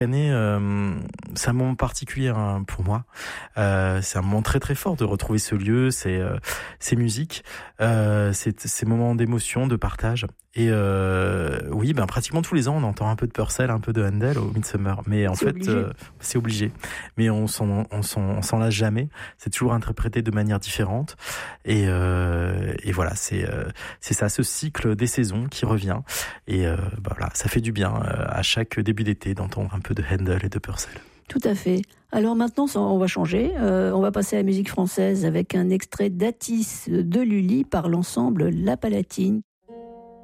Année, c'est un moment particulier pour moi. C'est un moment très très fort de retrouver ce lieu, ces musiques, ces moments d'émotion, de partage. Et oui, pratiquement tous les ans, on entend un peu de Purcell, un peu de Handel au Midsummer. Mais en C'est fait, obligé. c'est obligé. Mais on s'en lasse jamais. C'est toujours interprété de manière différente. Et voilà, c'est ça, ce cycle des saisons qui revient. Et voilà, ça fait du bien à chaque début d'été d'entendre un peu de Handel et de Purcell. Tout à fait. Alors maintenant, on va changer. On va passer à la musique française avec un extrait d'Atis de Lully par l'ensemble La Palatine.